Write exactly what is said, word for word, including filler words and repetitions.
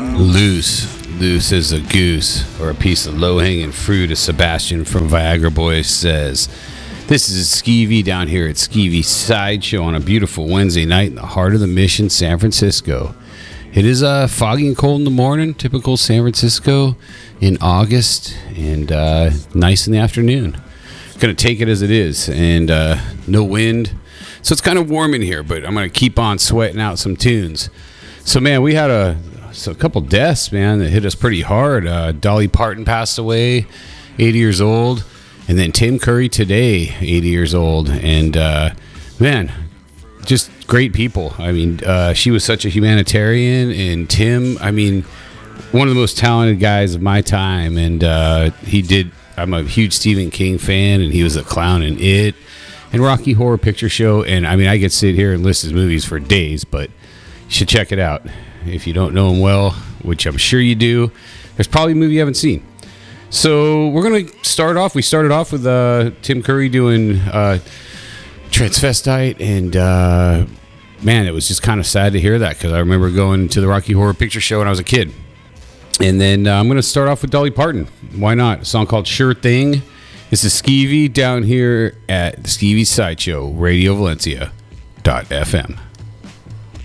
Loose. Loose as a goose or a piece of low-hanging fruit, as Sebastian from Viagra Boys says. This is Skeevy down here at Skeevy Sideshow on a beautiful Wednesday night in the heart of the Mission, San Francisco. It is uh, foggy and cold in the morning, typical San Francisco in August, and uh, nice in the afternoon. Going to take it as it is, and uh, no wind. So it's kind of warm in here, but I'm going to keep on sweating out some tunes. So, man, we had a, so a couple deaths, man, that hit us pretty hard. Uh, Dolly Parton passed away, eighty years old. And then Tim Curry today, eighty years old. And, uh, man, just great people. I mean, uh, she was such a humanitarian. And Tim, I mean, one of the most talented guys of my time. And uh, he did, I'm a huge Stephen King fan, and he was a clown in It and Rocky Horror Picture Show. And, I mean, I could sit here and list his movies for days, but you should check it out. If you don't know him well, which I'm sure you do, there's probably a movie you haven't seen. So we're going to start off. We started off with uh, Tim Curry doing uh, Transvestite. And, uh, man, it was just kind of sad to hear that, because I remember going to the Rocky Horror Picture Show when I was a kid. And then uh, I'm going to start off with Dolly Parton. Why not? A song called Sure Thing. This is Skeevy down here at the Skeevy Sideshow, Radio Valencia dot F M.